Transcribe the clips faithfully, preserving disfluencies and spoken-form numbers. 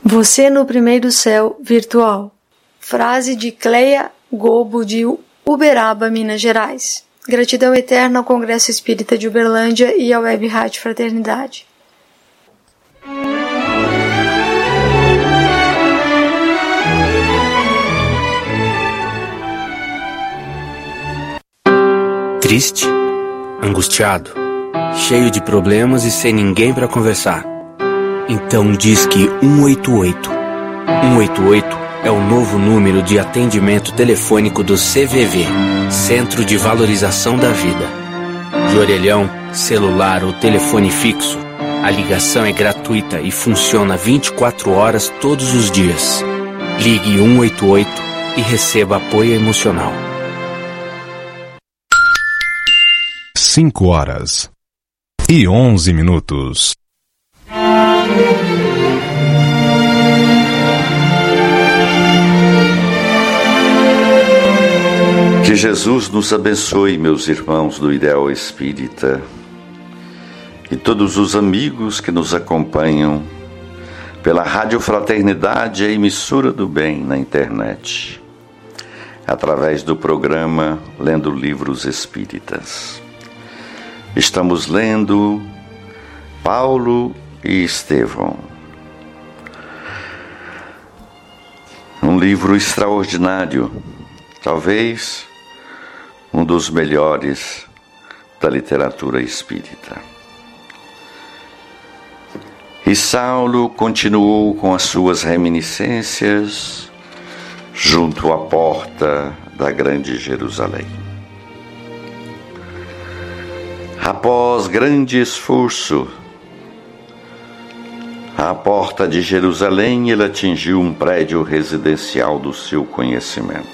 Você no primeiro céu virtual. Frase de Cleia Gobo de Uberaba, Minas Gerais. Gratidão eterna ao Congresso Espírita de Uberlândia e ao Web Rádio Fraternidade. Triste, angustiado, cheio de problemas e sem ninguém para conversar. Então disque um oito oito. um oito oito é o novo número de atendimento telefônico do C V V, Centro de Valorização da Vida. De orelhão, celular ou telefone fixo, a ligação é gratuita e funciona vinte e quatro horas todos os dias. Ligue um oito oito e receba apoio emocional. cinco horas e onze minutos. Que Jesus nos abençoe, meus irmãos do Ideal Espírita, e todos os amigos que nos acompanham pela Rádio Fraternidade, a emissora do bem na internet, através do programa Lendo Livros Espíritas. Estamos lendo Paulo e Estevão, um livro extraordinário, talvez um dos melhores da literatura espírita. E Saulo continuou com as suas reminiscências junto à porta da grande Jerusalém. Após grande esforço, à porta de Jerusalém ele atingiu um prédio residencial do seu conhecimento.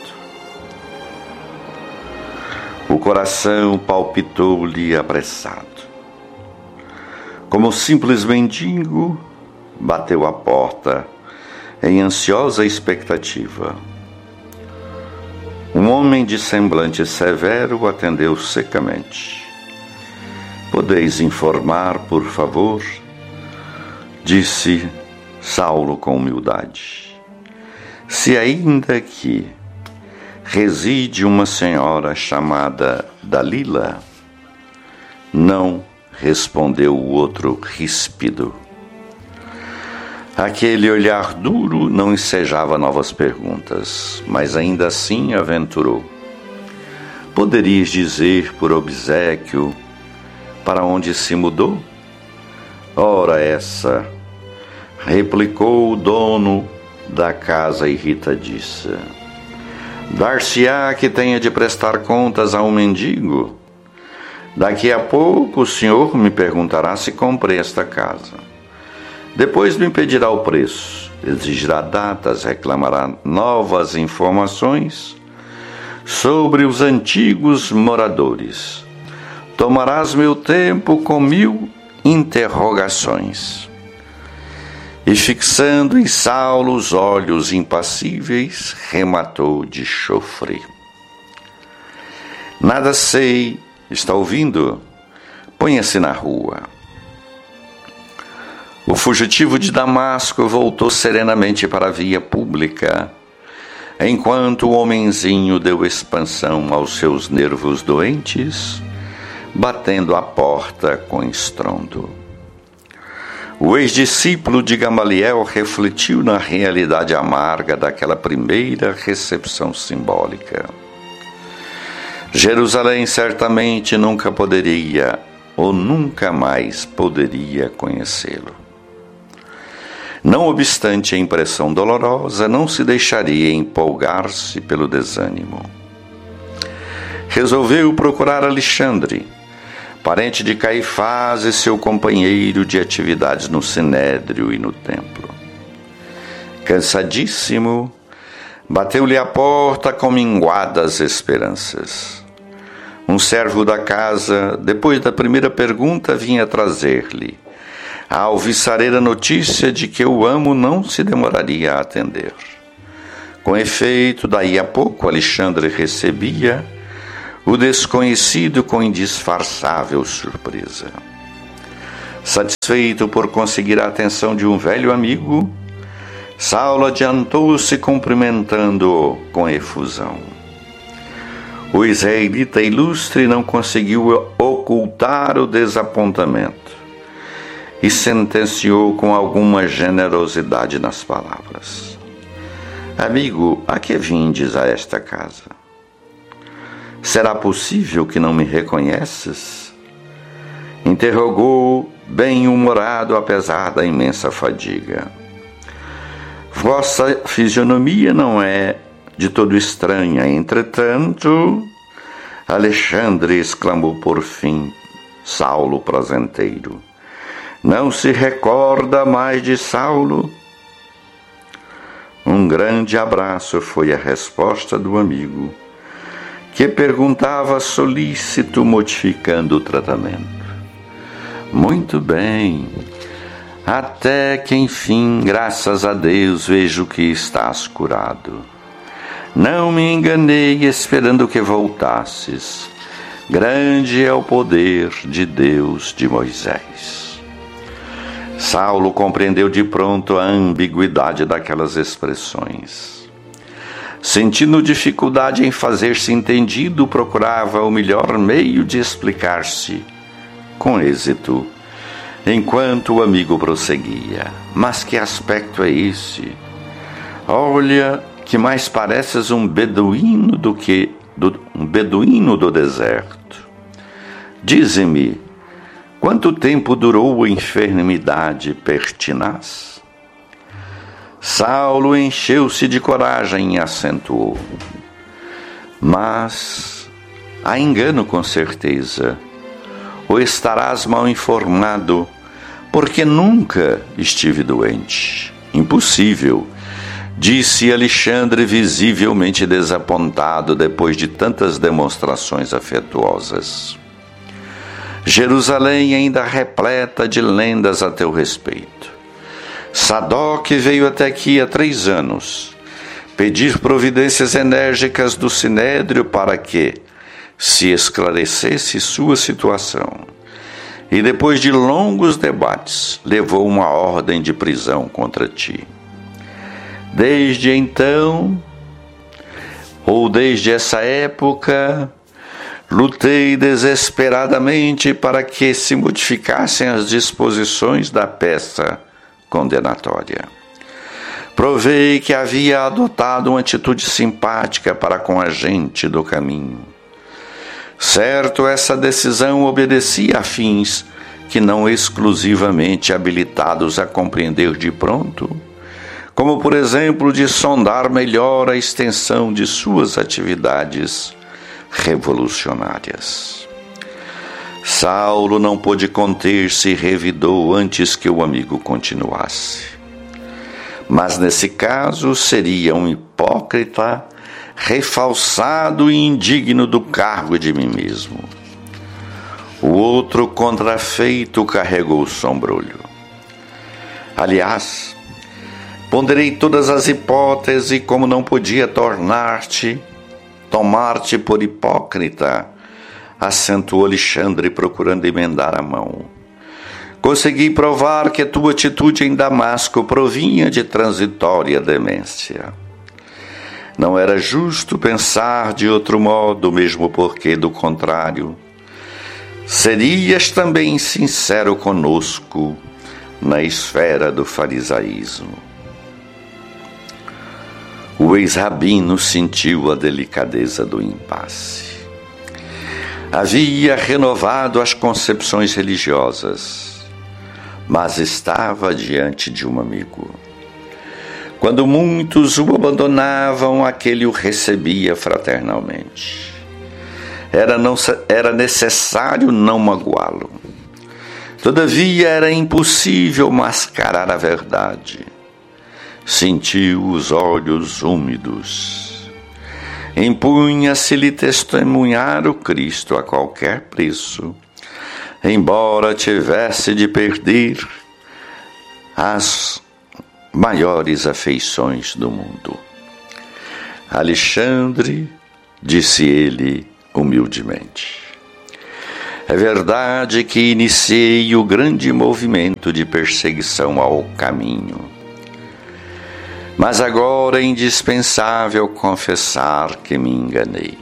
O coração palpitou-lhe apressado. Como simples mendigo, bateu à porta em ansiosa expectativa. Um homem de semblante severo atendeu secamente. Podeis informar, por favor? Disse Saulo com humildade. Se ainda aqui reside uma senhora chamada Dalila? Não, respondeu o outro ríspido. Aquele olhar duro não ensejava novas perguntas, mas ainda assim aventurou. Poderias dizer por obséquio para onde se mudou? Ora essa, replicou o dono da casa irritadiça. Dar-se-á que tenha de prestar contas a um mendigo? Daqui a pouco o senhor me perguntará se comprei esta casa. Depois me pedirá o preço, exigirá datas, reclamará novas informações sobre os antigos moradores. Tomarás meu tempo com mil interrogações. E fixando em Saulo os olhos impassíveis, rematou de chofre. Nada sei, está ouvindo? Ponha-se na rua. O fugitivo de Damasco voltou serenamente para a via pública, enquanto o homenzinho deu expansão aos seus nervos doentes, batendo a porta com estrondo. O ex-discípulo de Gamaliel refletiu na realidade amarga daquela primeira recepção simbólica. Jerusalém certamente nunca poderia, ou nunca mais poderia conhecê-lo. Não obstante a impressão dolorosa, não se deixaria empolgar-se pelo desânimo. Resolveu procurar Alexandre, parente de Caifás e seu companheiro de atividades no Sinédrio e no templo. Cansadíssimo, bateu-lhe à porta com minguadas esperanças. Um servo da casa, depois da primeira pergunta, vinha trazer-lhe a alvissareira notícia de que o amo não se demoraria a atender. Com efeito, daí a pouco Alexandre recebia o desconhecido com indisfarçável surpresa. Satisfeito por conseguir a atenção de um velho amigo, Saulo adiantou-se cumprimentando-o com efusão. O israelita ilustre não conseguiu ocultar o desapontamento e sentenciou com alguma generosidade nas palavras: Amigo, a que vindes a esta casa? Será possível que não me reconheças? Interrogou, bem-humorado apesar da imensa fadiga. Vossa fisionomia não é de todo estranha, entretanto, Alexandre exclamou por fim Saulo prazenteiro. Não se recorda mais de Saulo? Um grande abraço foi a resposta do amigo, que perguntava solícito, modificando o tratamento. Muito bem, até que enfim, graças a Deus, vejo que estás curado. Não me enganei esperando que voltasses. Grande é o poder de Deus de Moisés. Saulo compreendeu de pronto a ambiguidade daquelas expressões. Sentindo dificuldade em fazer-se entendido, procurava o melhor meio de explicar-se, com êxito, enquanto o amigo prosseguia. Mas que aspecto é esse? Olha, que mais pareces um beduíno do que do, um beduíno do deserto. Dize-me, quanto tempo durou a enfermidade pertinaz? Saulo encheu-se de coragem e acentuou: Mas há engano com certeza, ou estarás mal informado, porque nunca estive doente. Impossível, disse Alexandre, visivelmente desapontado depois de tantas demonstrações afetuosas. Jerusalém ainda repleta de lendas a teu respeito. Sadoc veio até aqui há três anos, pedir providências enérgicas do Sinédrio para que se esclarecesse sua situação, e depois de longos debates, levou uma ordem de prisão contra ti. Desde então, ou desde essa época, lutei desesperadamente para que se modificassem as disposições da peça condenatória. Provei que havia adotado uma atitude simpática para com a gente do caminho. Certo, essa decisão obedecia a fins que não exclusivamente habilitados a compreender de pronto, como por exemplo de sondar melhor a extensão de suas atividades revolucionárias. Saulo não pôde conter-se e revidou antes que o amigo continuasse. Mas nesse caso seria um hipócrita refalsado e indigno do cargo de mim mesmo. O outro contrafeito carregou o sombrolho. Aliás, ponderei todas as hipóteses e como não podia tornar-te, tomar-te por hipócrita, acentuou Alexandre procurando emendar a mão. Consegui provar que tua atitude em Damasco provinha de transitória demência. Não era justo pensar de outro modo, mesmo porque, do contrário, serias também sincero conosco na esfera do farisaísmo. O ex-rabino sentiu a delicadeza do impasse. Havia renovado as concepções religiosas, mas estava diante de um amigo. Quando muitos o abandonavam, aquele o recebia fraternalmente. Era, não, era necessário não magoá-lo. Todavia era impossível mascarar a verdade. Sentiu os olhos úmidos. Empunha-se-lhe testemunhar o Cristo a qualquer preço, embora tivesse de perder as maiores afeições do mundo. Alexandre, disse ele humildemente, é verdade que iniciei o grande movimento de perseguição ao caminho. mas agora é indispensável confessar que me enganei.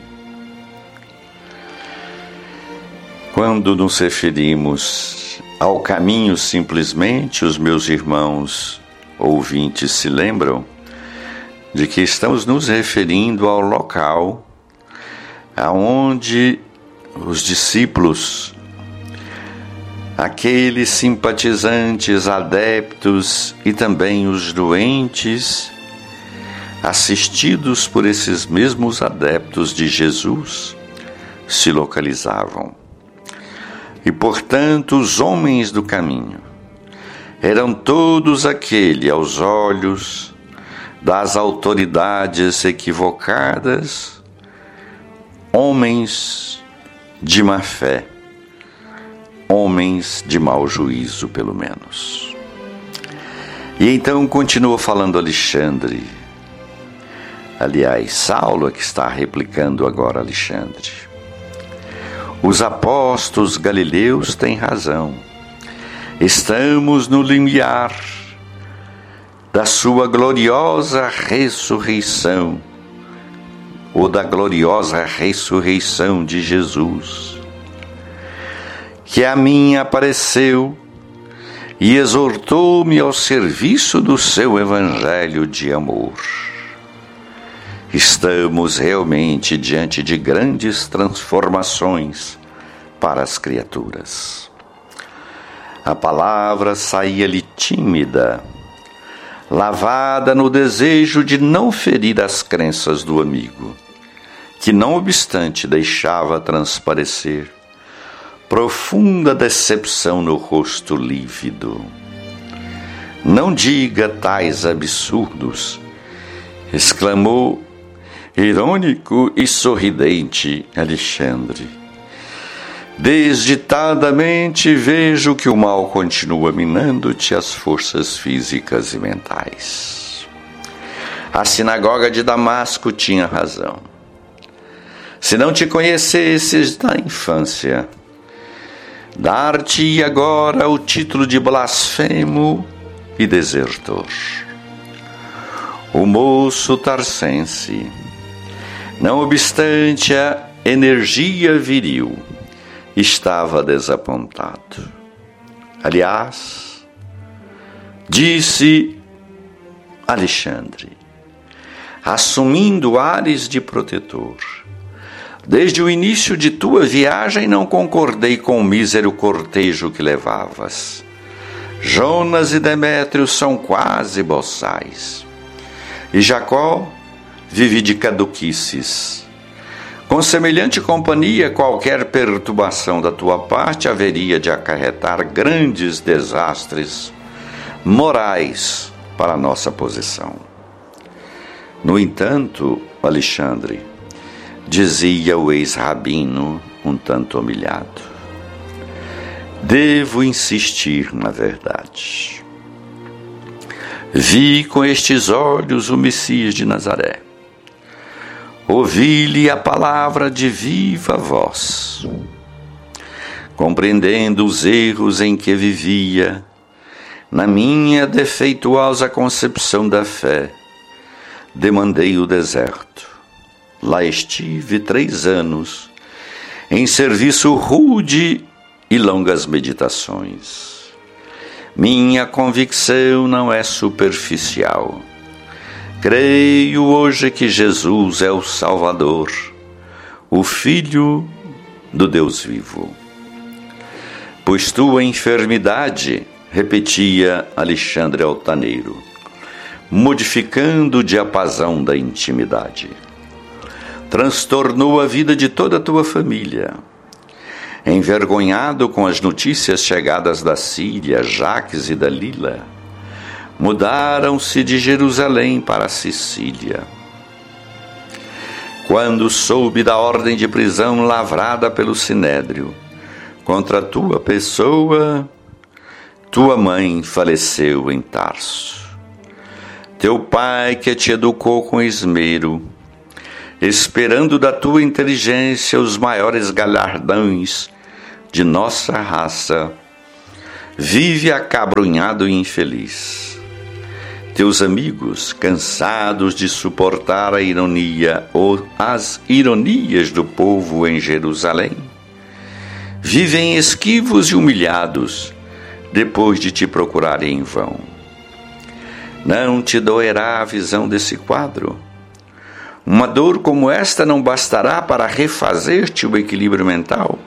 Quando nos referimos ao caminho simplesmente, os meus irmãos ouvintes se lembram de que estamos nos referindo ao local aonde os discípulos, aqueles simpatizantes, adeptos e também os doentes, assistidos por esses mesmos adeptos de Jesus, se localizavam. E, portanto, os homens do caminho eram todos aquele, aos olhos das autoridades equivocadas, homens de má fé, homens de mau juízo, pelo menos. E então continua falando Alexandre. Aliás, Saulo é que está replicando agora Alexandre. Os apóstolos galileus têm razão. Estamos no limiar da sua gloriosa ressurreição, ou da gloriosa ressurreição de Jesus, que a mim apareceu e exortou-me ao serviço do seu evangelho de amor. Estamos realmente diante de grandes transformações para as criaturas. A palavra saía-lhe tímida, lavada no desejo de não ferir as crenças do amigo, que não obstante deixava transparecer profunda decepção no rosto lívido. Não diga tais absurdos, exclamou irônico e sorridente Alexandre. Desditadamente vejo que o mal continua minando-te as forças físicas e mentais. A sinagoga de Damasco tinha razão. Se não te conhecesses da infância, dar-te agora o título de blasfemo e desertor. O moço tarcense, não obstante a energia viril, estava desapontado. Aliás, disse Alexandre, assumindo ares de protetor: desde o início de tua viagem não concordei com o mísero cortejo que levavas. Jonas e Demétrio são quase boçais, e Jacó vive de caduquices. Com semelhante companhia, qualquer perturbação da tua parte haveria de acarretar grandes desastres morais para a nossa posição. No entanto, Alexandre, dizia o ex-rabino um tanto humilhado, devo insistir na verdade. Vi com estes olhos o Messias de Nazaré. Ouvi-lhe a palavra de viva voz. Compreendendo os erros em que vivia, na minha defeituosa concepção da fé, demandei o deserto. Lá estive três anos, em serviço rude e longas meditações. Minha convicção não é superficial. Creio hoje que Jesus é o Salvador, o Filho do Deus vivo. Pois tua enfermidade, repetia Alexandre altaneiro, modificando o diapasão da intimidade, transtornou a vida de toda a tua família. Envergonhado com as notícias chegadas da Síria, Jaques e Dalila, mudaram-se de Jerusalém para a Sicília. Quando soube da ordem de prisão lavrada pelo Sinédrio contra tua pessoa, tua mãe faleceu em Tarso. Teu pai, que te educou com esmero, esperando da tua inteligência os maiores galardões de nossa raça, vive acabrunhado e infeliz. teus amigos, cansados de suportar a ironia ou as ironias do povo em Jerusalém, vivem esquivos e humilhados depois de te procurarem em vão. Não te doerá a visão desse quadro? Uma dor como esta não bastará para refazer-te o equilíbrio mental?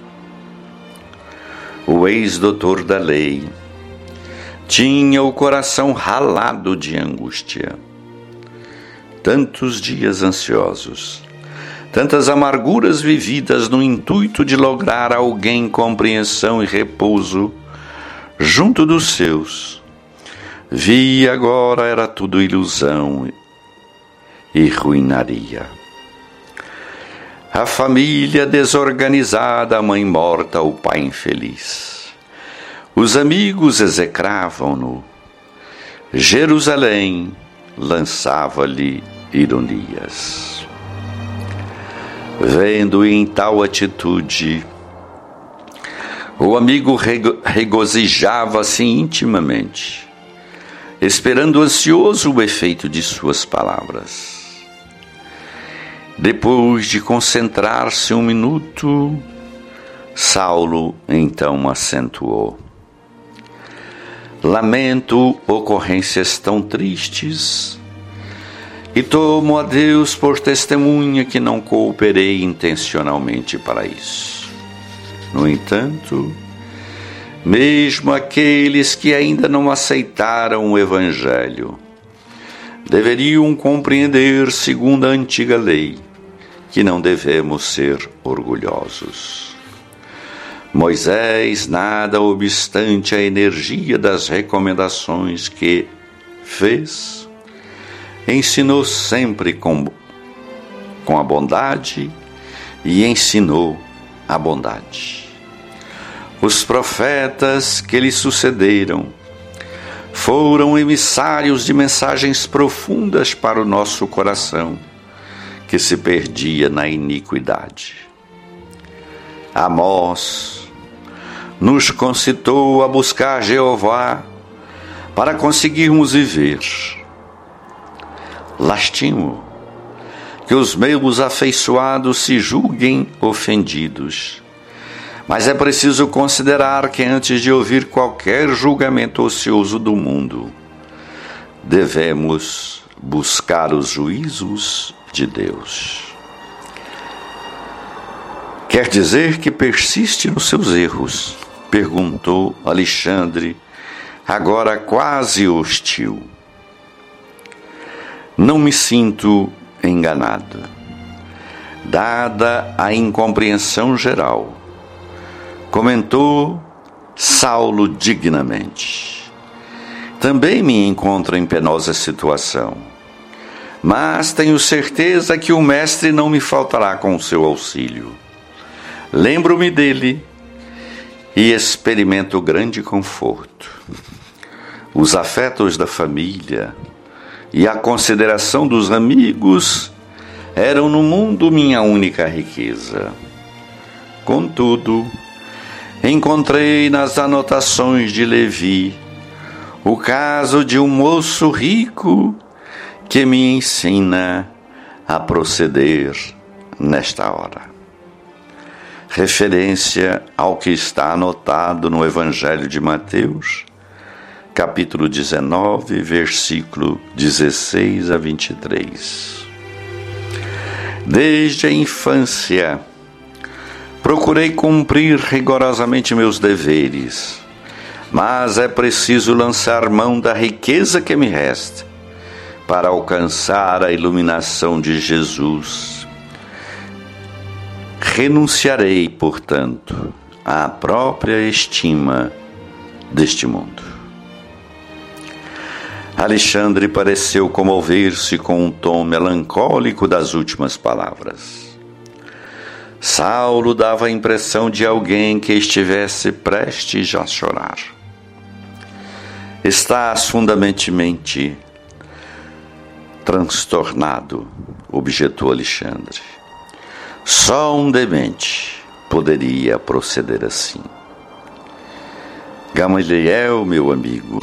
O ex-doutor da lei tinha o coração ralado de angústia. Tantos dias ansiosos, tantas amarguras vividas no intuito de lograr a alguém compreensão e repouso junto dos seus. Vi agora era tudo ilusão e ruinaria. A família desorganizada, a mãe morta, o pai infeliz. Os amigos execravam-no. Jerusalém lançava-lhe ironias. Vendo em tal atitude, o amigo rego- regozijava-se intimamente, esperando ansioso o efeito de suas palavras. Depois de concentrar-se um minuto, Saulo então acentuou: lamento ocorrências tão tristes e tomo a Deus por testemunha que não cooperei intencionalmente para isso. No entanto, mesmo aqueles que ainda não aceitaram o Evangelho deveriam compreender, segundo a antiga lei, que não devemos ser orgulhosos. Moisés, nada obstante a energia das recomendações que fez, ensinou sempre com, com a bondade e ensinou a bondade. Os profetas que lhe sucederam foram emissários de mensagens profundas para o nosso coração, que se perdia na iniquidade. Amós nos concitou a buscar Jeová para conseguirmos viver. Lastimo que os meus afeiçoados se julguem ofendidos, mas é preciso considerar que antes de ouvir qualquer julgamento ocioso do mundo, devemos buscar os juízos de Deus. Quer dizer que persiste nos seus erros? Perguntou Alexandre, agora quase hostil. Não me sinto enganado. Dada a incompreensão geral, comentou Saulo dignamente. Também me encontro em penosa situação, mas tenho certeza que o mestre não me faltará com o seu auxílio. Lembro-me dele e experimento grande conforto. Os afetos da família e a consideração dos amigos eram no mundo minha única riqueza. Contudo, encontrei nas anotações de Levi o caso de um moço rico que me ensina a proceder nesta hora. Referência ao que está anotado no Evangelho de Mateus, capítulo dezenove, versículo dezesseis a vinte e três. Desde a infância, procurei cumprir rigorosamente meus deveres, mas é preciso lançar mão da riqueza que me resta para alcançar a iluminação de Jesus. Renunciarei, portanto, à própria estima deste mundo. Alexandre pareceu comover-se com um tom melancólico das últimas palavras. Saulo dava a impressão de alguém que estivesse prestes a chorar. Estás fundamentalmente transtornado, objetou Alexandre. Só um demente poderia proceder assim. Gamaliel, meu amigo,